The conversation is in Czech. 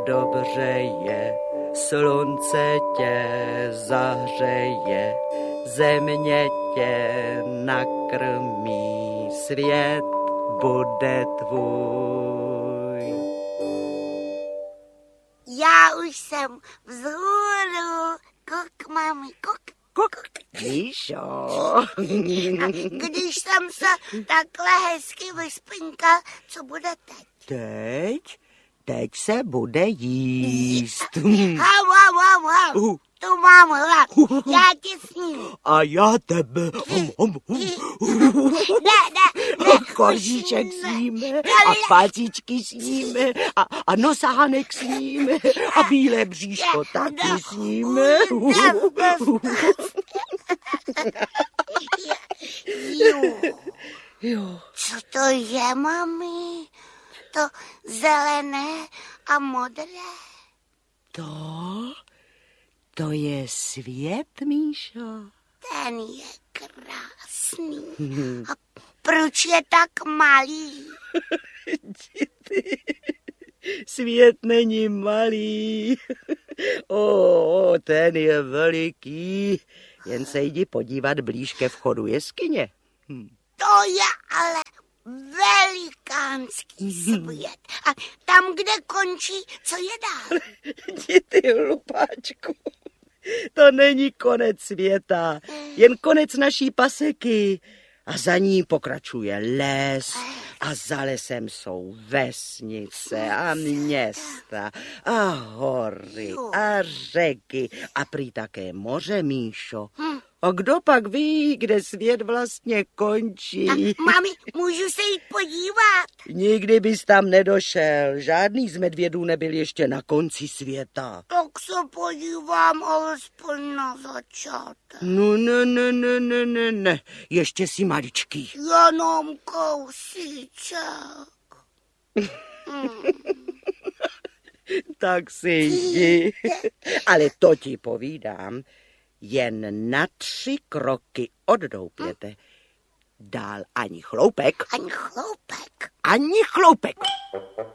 dobře je, slunce tě zahřeje, země tě nakrmí, svět bude tvůj. Já už jsem vzhůru, kuk, mami, kuk. Míšo. Když jsem se takhle hezky vyspinkal, co bude teď? Teď se bude jíst. Hav. Tu mám hlad, já tě sním. A já tebe. Ne. Kožíček sníme a pacičky sníme a nosánek sníme a bílé bříško taky sníme. Jo. Co to je, mami? To zelené a modré? To je svět, Míšo. Ten je krásný. A proč je tak malý? Svět není malý. Ten je veliký. Jen se jdi podívat blíž ke vchodu jeskyně. To je ale velikánský svět. A tam, kde končí, co je dál? Ty hlupáčku, to není konec světa, jen konec naší paseky. A za ní pokračuje les a za lesem jsou vesnice a města a hory a řeky a prý také moře, Míšo. A kdo pak ví, kde svět vlastně končí? Mami, můžu se jít podívat? Nikdy bys tam nedošel. Žádný z medvědů nebyl ještě na konci světa. Tak se podívám alespoň na začátek. No, ne. Ještě jsi maličký. Jenom kousíček. Tak si jdi. Ale to ti povídám. Jen na 3 kroky od doupěte. Dál ani chloupek. Ani chloupek. Ani chloupek.